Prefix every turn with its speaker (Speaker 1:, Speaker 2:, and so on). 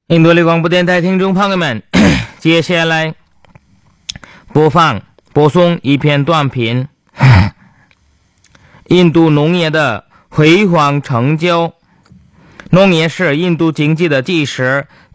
Speaker 1: 印度的广播电台听众朋友们，接下来播送一篇短评：印度农业的辉煌成就。农业是印度经济的基石，